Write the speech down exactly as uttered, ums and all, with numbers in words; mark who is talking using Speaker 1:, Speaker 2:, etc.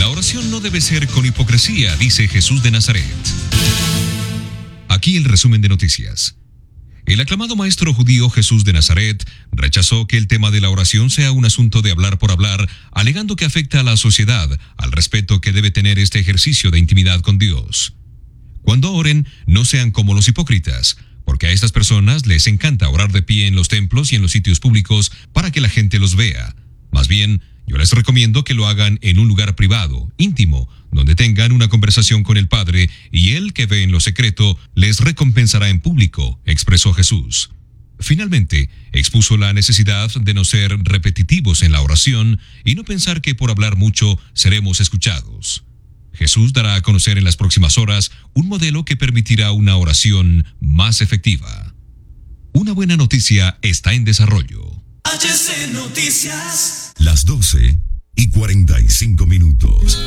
Speaker 1: La oración no debe ser con hipocresía, dice Jesús de Nazaret. Aquí el resumen de noticias. El aclamado maestro judío Jesús de Nazaret rechazó que el tema de la oración sea un asunto de hablar por hablar, alegando que afecta a la sociedad, al respeto que debe tener este ejercicio de intimidad con Dios. Cuando oren, no sean como los hipócritas, porque a estas personas les encanta orar de pie en los templos y en los sitios públicos para que la gente los vea. Más bien, yo les recomiendo que lo hagan en un lugar privado, íntimo, donde tengan una conversación con el Padre, y Él que ve en lo secreto les recompensará en público, expresó Jesús. Finalmente, expuso la necesidad de no ser repetitivos en la oración y no pensar que por hablar mucho seremos escuchados. Jesús dará a conocer en las próximas horas un modelo que permitirá una oración más efectiva. Una buena noticia está en desarrollo.
Speaker 2: H C Noticias.
Speaker 3: Las doce y cuarenta y cinco minutos.